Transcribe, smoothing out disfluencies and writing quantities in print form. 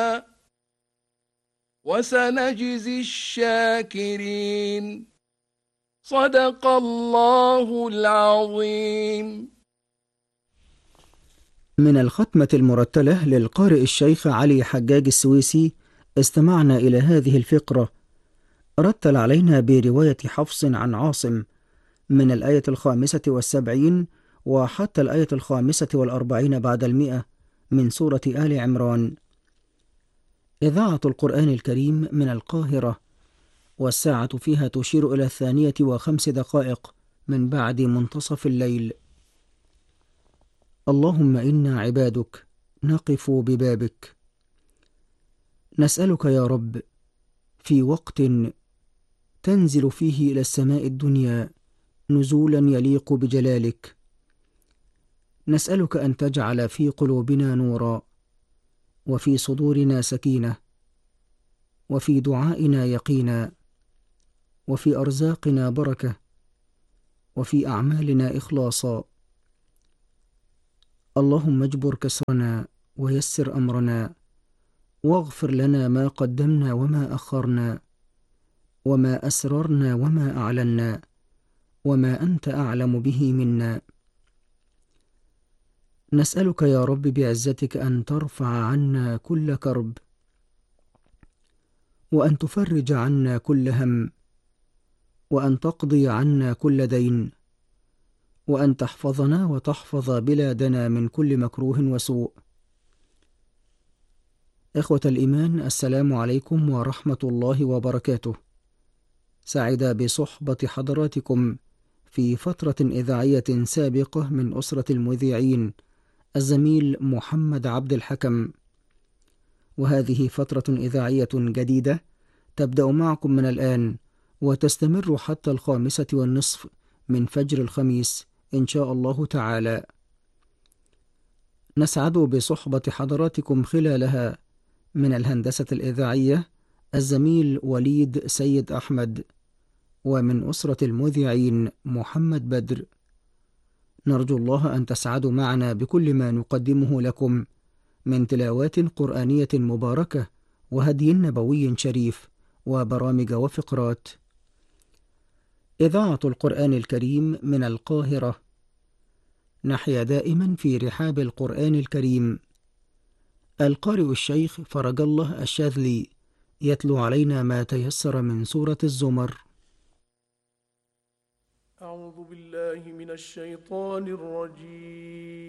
وسنجزي الشاكرين. صدق الله العظيم. من الختمة المرتلة للقارئ الشيخ علي حجاج السويسي استمعنا إلى هذه الفقرة. رتل علينا برواية حفص عن عاصم من الآية 75 وحتى الآية 45 بعد 100 من سورة آل عمران. إذاعة القرآن الكريم من القاهرة، والساعة فيها تشير إلى 2:05 من بعد منتصف الليل. اللهم إنا عبادك نقف ببابك، نسألك يا رب في وقت تنزل فيه إلى السماء الدنيا نزولا يليق بجلالك، نسألك أن تجعل في قلوبنا نورا، وفي صدورنا سكينة، وفي دعائنا يقينا، وفي أرزاقنا بركة، وفي أعمالنا إخلاصا. اللهم اجبر كسرنا ويسر أمرنا، واغفر لنا ما قدمنا وما أخرنا، وما أسررنا وما أعلنا، وما أنت أعلم به منا. نسألك يا رب بعزتك أن ترفع عنا كل كرب، وأن تفرج عنا كل هم، وأن تقضي عنا كل دين، وأن تحفظنا وتحفظ بلادنا من كل مكروه وسوء. إخوة الإيمان، السلام عليكم ورحمة الله وبركاته. سعد بصحبة حضراتكم في فترة إذاعية سابقة من أسرة المذيعين الزميل محمد عبد الحكم، وهذه فترة إذاعية جديدة تبدأ معكم من الآن وتستمر حتى 5:30 من فجر الخميس إن شاء الله تعالى. نسعد بصحبة حضراتكم خلالها من الهندسة الإذاعية الزميل وليد سيد أحمد، ومن أسرة المذيعين محمد بدر. نرجو الله أن تسعدوا معنا بكل ما نقدمه لكم من تلاوات قرآنية مباركة وهدي نبوي شريف وبرامج وفقرات. إذاعة القرآن الكريم من القاهرة، نحيا دائما في رحاب القرآن الكريم. القارئ الشيخ فرج الله الشاذلي يتلو علينا ما تيسر من سورة الزمر. أعوذ بالله من الشيطان الرجيم.